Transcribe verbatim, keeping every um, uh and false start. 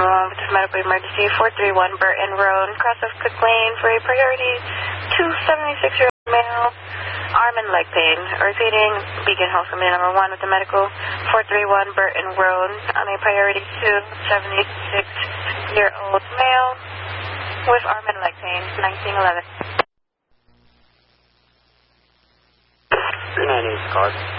with this medical emergency, four three one Burton Road, cross of Cook Lane for a priority two seventy-six-year-old male, arm and leg pain. Repeating, Beacon Health Committee number one with the medical, four three one Burton Road, on a priority two seventy-six-year-old male with arm and leg pain, nineteen eleven. three nine eight card.